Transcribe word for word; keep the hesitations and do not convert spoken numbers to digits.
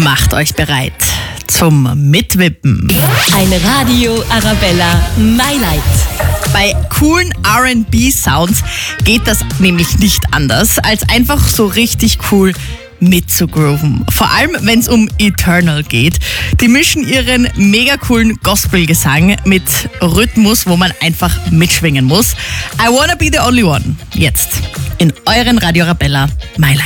Macht euch bereit zum Mitwippen. Ein Radio Arabella My-Light. Bei coolen R and B-Sounds geht das nämlich nicht anders, als einfach so richtig cool mitzugrooven. Vor allem, wenn es um Eternal geht. Die mischen ihren mega coolen Gospelgesang mit Rhythmus, wo man einfach mitschwingen muss. I wanna be the only one. Jetzt in euren Radio Arabella My-Light.